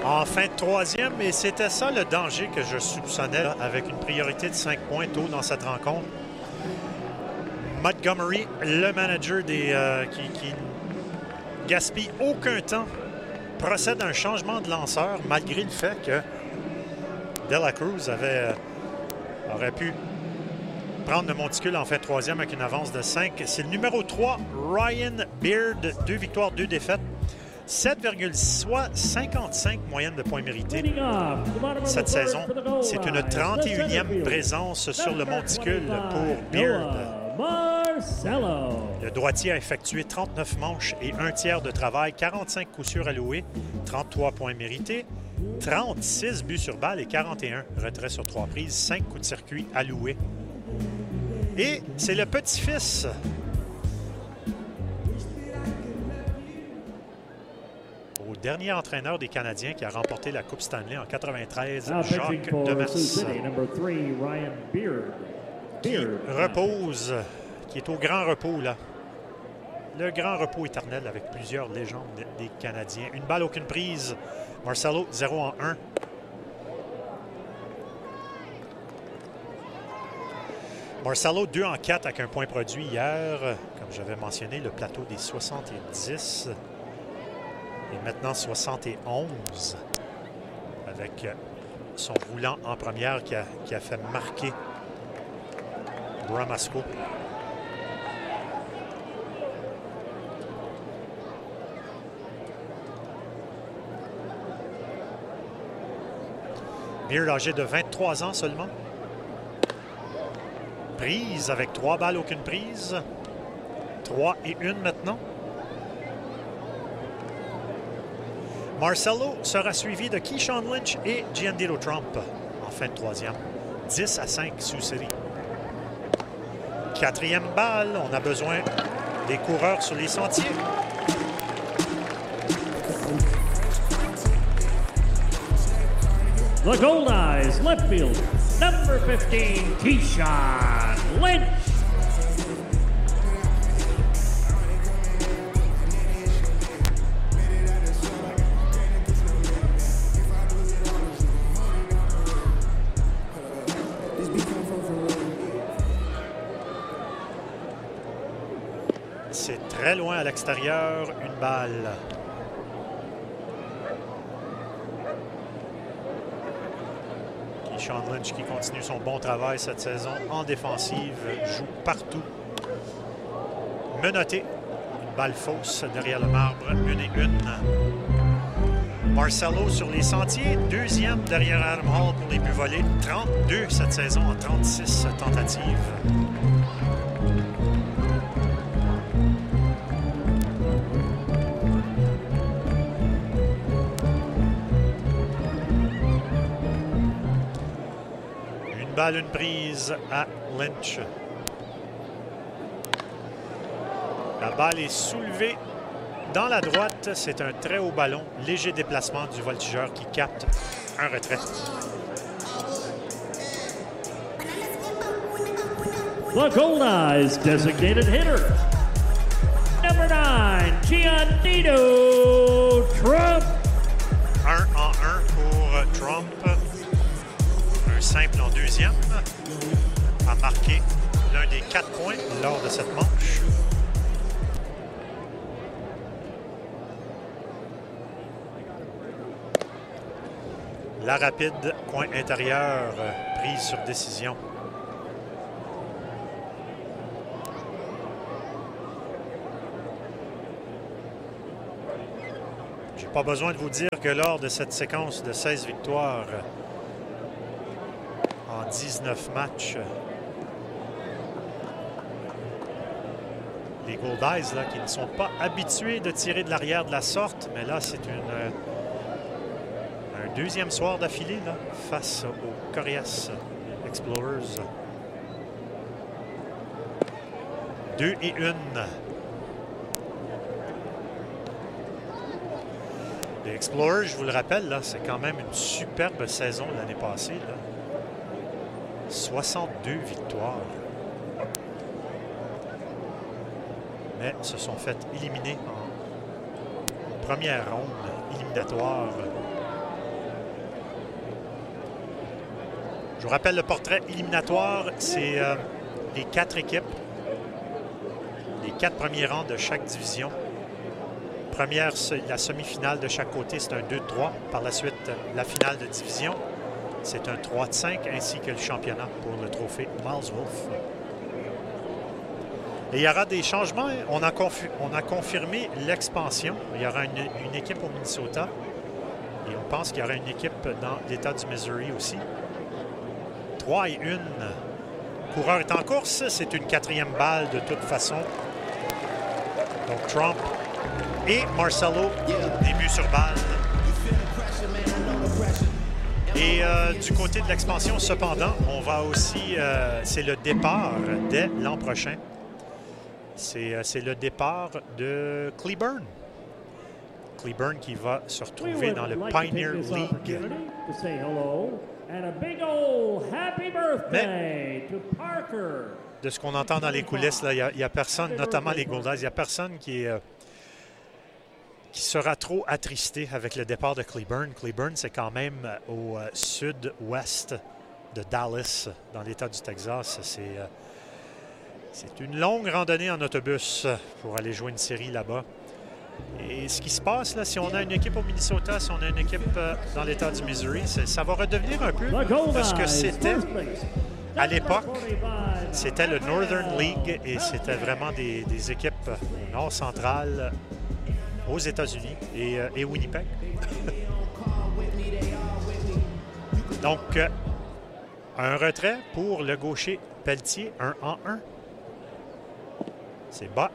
En fin de troisième, et c'était ça le danger que je soupçonnais là, avec une priorité de 5 points tôt dans cette rencontre. Montgomery, le manager qui gaspille aucun temps, procède à un changement de lanceur malgré le fait que De La Cruz aurait pu prendre le monticule en fin de troisième avec une avance de 5. C'est le numéro 3, Ryan Beard, 2 victoires, 2 défaites. 7,55 moyenne de points mérités cette saison. C'est une 31e présence sur le monticule pour Beard. Le droitier a effectué 39 manches et un tiers de travail, 45 coups sûrs alloués, 33 points mérités, 36 buts sur balle et 41 retraits sur 3 prises, 5 coups de circuit alloués. Et c'est le petit-fils au dernier entraîneur des Canadiens qui a remporté la Coupe Stanley en 93, Jacques Demers, qui repose, qui est au grand repos, là. Le grand repos éternel avec plusieurs légendes des Canadiens. Une balle, aucune prise. Marcelo, 0 en 1. Marcelo, 2 en 4 avec un point produit hier. Comme j'avais mentionné, le plateau des 70 et maintenant 71 avec son roulant en première qui a fait marquer Ramasco. Beard, âgé de 23 ans seulement. Prise avec 3 balles, aucune prise. 3 et 1 maintenant. Marcelo sera suivi de Keyshawn Lynch et Giancarlo Trump en fin de troisième. 10 à 5 sous série. 4e balle, on a besoin des coureurs sur les sentiers. The Gold Eyes left field, number 15, Keyshawn Lynch. C'est très loin à l'extérieur, une balle. Keyshawn Lynch qui continue son bon travail cette saison en défensive, joue partout. Menotté, une balle fausse derrière le marbre, 1 et 1. Marcelo sur les sentiers, 2e derrière Adam Hall pour les buts volés, 32 cette saison en 36 tentatives. Balle, une prise à Lynch. La balle est soulevée dans la droite. C'est un très haut ballon. Léger déplacement du voltigeur qui capte un retrait. The Gold Eyes designated hitter, number 9, Giancarlo Trump. 1 en 1 pour Trump. Simple en 2e, a marqué l'un des 4 points lors de cette manche. La rapide, coin intérieur, prise sur décision. J'ai pas besoin de vous dire que lors de cette séquence de 16 victoires, en 19 matchs. Les Gold Eyes, là, qui ne sont pas habitués de tirer de l'arrière de la sorte, mais là, c'est un 2e soir d'affilée face aux Corias Explorers. 2 et 1. Les Explorers, je vous le rappelle, c'est quand même une superbe saison l'année passée. 62 victoires. Mais se sont fait éliminer en première ronde éliminatoire Je vous rappelle le portrait éliminatoire, c'est les 4 équipes, les 4 premiers rangs de chaque division. La semi-finale de chaque côté, c'est un 2-3. Par la suite, la finale de division, c'est un 3-5, ainsi que le championnat pour le trophée Miles Wolff. Et il y aura des changements. On a confirmé l'expansion. Il y aura une équipe au Minnesota. Et on pense qu'il y aura une équipe dans l'État du Missouri aussi. 3-1. Coureur est en course. C'est une 4e balle de toute façon. Donc Trump et Marcelo, début sur balle. Et du côté de l'expansion, cependant, on va aussi... c'est le départ dès l'an prochain. C'est le départ de Cleburne. Cleburne qui va se retrouver dans le Pioneer League. Mais de ce qu'on entend dans les coulisses, il n'y a personne, notamment les Golden, il n'y a personne qui sera trop attristé avec le départ de Cleburne. Cleburne, c'est quand même au sud-ouest de Dallas, dans l'État du Texas. C'est une longue randonnée en autobus pour aller jouer une série là-bas. Et ce qui se passe, là, si on a une équipe au Minnesota, si on a une équipe dans l'État du Missouri, ça va redevenir un peu parce que c'était, à l'époque, c'était le Northern League et c'était vraiment des équipes nord-centrales aux États-Unis et Winnipeg. Donc, un retrait pour le gaucher Pelletier, 1-1. C'est bas.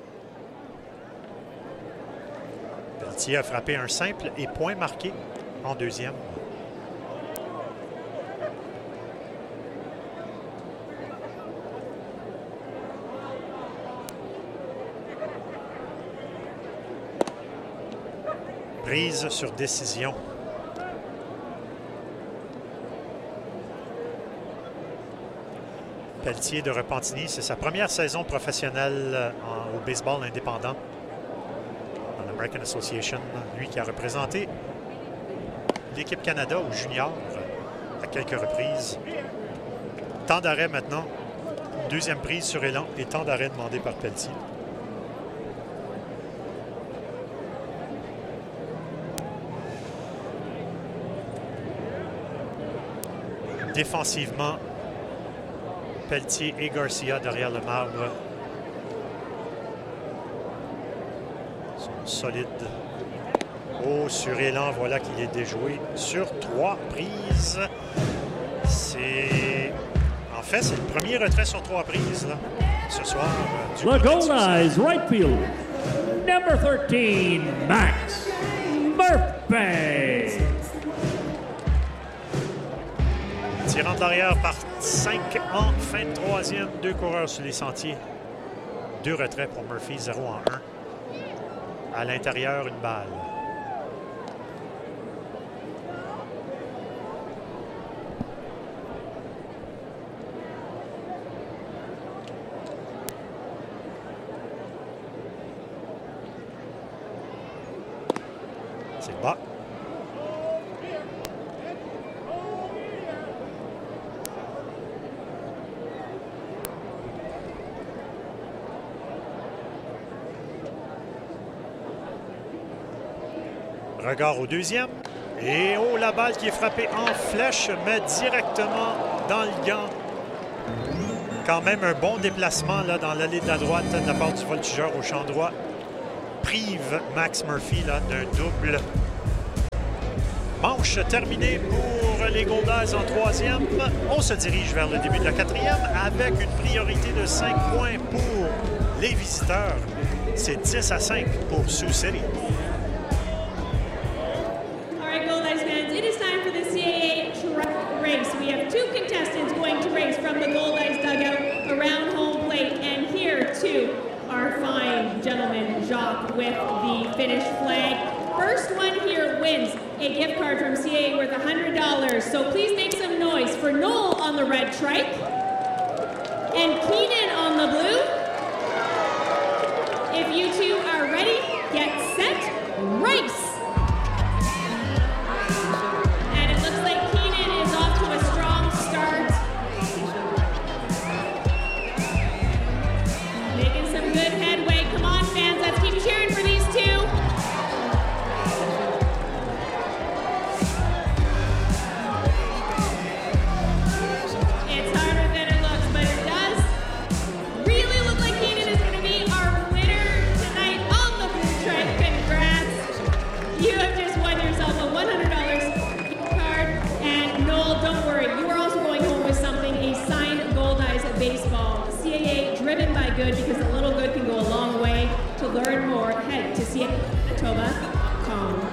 Pelletier a frappé un simple et point marqué en deuxième. Prise sur décision. Pelletier de Repentigny, c'est sa première saison professionnelle au baseball indépendant en American Association. Lui qui a représenté l'équipe Canada au junior à quelques reprises. Temps d'arrêt maintenant. Deuxième prise sur élan et temps d'arrêt demandé par Pelletier. Défensivement, Pelletier et Garcia derrière le marbre sont solides. Oh, sur élan, voilà qu'il est déjoué sur 3 prises. En fait, c'est le premier retrait sur 3 prises là, ce soir. The Goldeyes right field, number 13, Max Murphy. Tirant de l'arrière par 5 en fin de troisième. 2 coureurs sur les sentiers. 2 retraits pour Murphy, 0-1. À l'intérieur, une balle. C'est bas. Regard au deuxième. Et oh, la balle qui est frappée en flèche, mais directement dans le gant. Quand même un bon déplacement là, dans l'allée de la droite de la part du voltigeur au champ droit. Prive Max Murphy là, d'un double. Manche terminée pour les Goldeyes en troisième. On se dirige vers le début de la quatrième avec une priorité de 5 points pour les visiteurs. C'est 10-5 pour Sioux City. We have 2 contestants going to race from the Goldeyes dugout around home plate. And here, too, our fine gentleman, Jacques, with the finish flag. First one here wins a gift card from CAA worth $100. So please make some noise for Noel on the red trike and Keenan on the blue. If you two are ready, get set, race! baseball. CAA, driven by good, because a little good can go a long way. To learn more, head to CAA Manitoba.com.